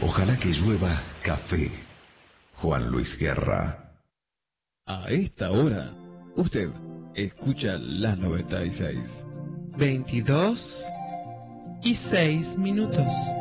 Ojalá que llueva café. Juan Luis Guerra. A esta hora, usted escucha la 96. 22:06.